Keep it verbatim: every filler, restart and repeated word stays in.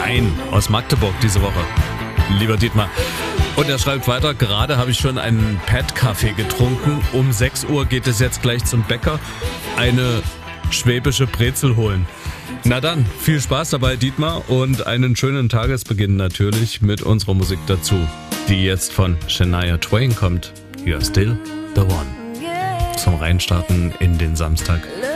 Nein, aus Magdeburg diese Woche. Lieber Dietmar. Und er schreibt weiter, gerade habe ich schon einen Pet-Kaffee getrunken. Um sechs Uhr geht es jetzt gleich zum Bäcker. Eine schwäbische Brezel holen. Na dann, viel Spaß dabei, Dietmar. Und einen schönen Tagesbeginn natürlich mit unserer Musik dazu, die jetzt von Shania Twain kommt. You're still the one. Zum Reinstarten in den Samstag.